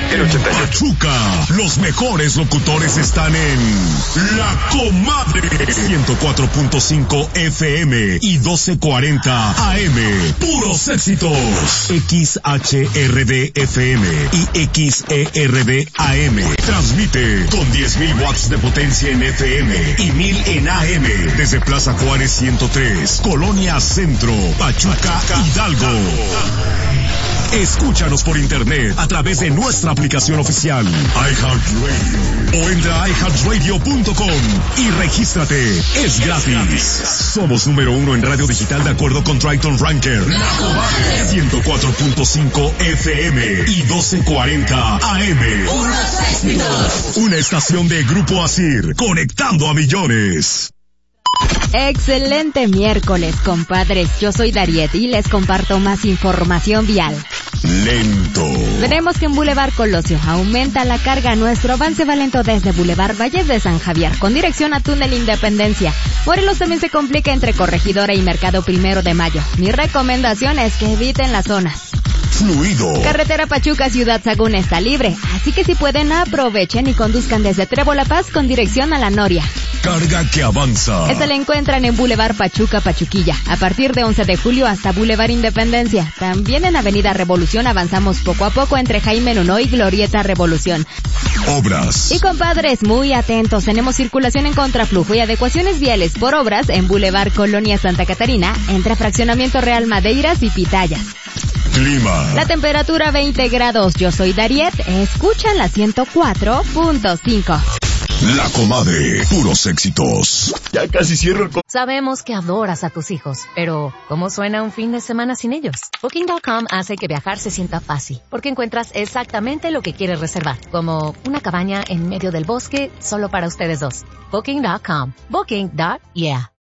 El 88. Pachuca, los mejores locutores están en La Comadre. 104.5 FM y 1240 AM. Puros éxitos. XHRD FM y XERD AM. Transmite con 10,000 watts de potencia en FM y 1,000 en AM. Desde Plaza Juárez 103, Colonia Centro, Pachuca, Hidalgo. Escúchanos por internet a través de nuestra aplicación oficial iHeartRadio o entra a iHeartRadio.com y regístrate. Es gratis. Somos número 1 en radio digital de acuerdo con Triton Ranker. 104.5 FM y 1240 AM. Una estación de Grupo Asir, conectando a millones. Excelente miércoles, compadres. Yo soy Dariet y les comparto más información vial. Lento. Veremos que en Boulevard Colosio aumenta la carga. Nuestro avance va lento desde Boulevard Valles de San Javier, con dirección a Túnel Independencia. Morelos también se complica entre Corregidora y Mercado 1 de Mayo. Mi recomendación es que eviten las zonas. Fluido. Carretera Pachuca Ciudad Sagún está libre, así que si pueden aprovechen y conduzcan desde Trébol La Paz con dirección a La Noria. Carga que avanza. Esta la encuentran en Boulevard Pachuca Pachuquilla, a partir de 11 de julio hasta Boulevard Independencia. También en Avenida Revolución avanzamos poco a poco entre Jaime Nuno y Glorieta Revolución. Obras. Y compadres, muy atentos, tenemos circulación en contraflujo y adecuaciones viales por obras en Boulevard Colonia Santa Catarina, entre Fraccionamiento Real Madeiras y Pitayas. Clima. La temperatura 20 grados. Yo soy Dariet. Escuchan la 104.5. La Comadre. Puros éxitos. Ya casi cierro el... Sabemos que adoras a tus hijos, pero ¿cómo suena un fin de semana sin ellos? Booking.com hace que viajar se sienta fácil, porque encuentras exactamente lo que quieres reservar, como una cabaña en medio del bosque solo para ustedes dos. Booking.com. Booking.yeah.